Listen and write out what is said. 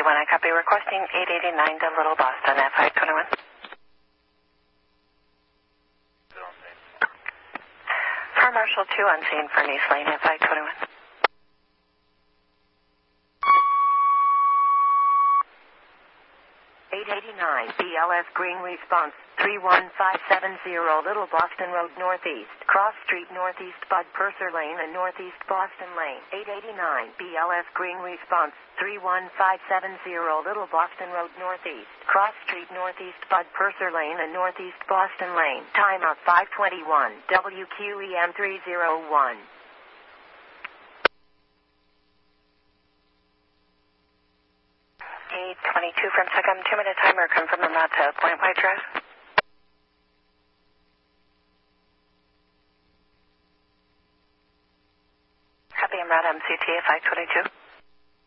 I copy. Requesting 889 to Little Boston at 521. Fire Marshal 2 on scene for Nice Lane at 521. 889 BLS Green Response 31570 Little Boston Road Northeast, Cross Street Northeast, Bud Purser Lane and Northeast Boston Lane. 889 BLS Green Response 31570 Little Boston Road Northeast, Cross Street Northeast, Bud Purser Lane and Northeast Boston Lane. Timeout 521 WQEM 301. 822 from SECOM, 2-minute timer, confirm I'm not to Point White Dress. Copy, I'm right MCT at 522.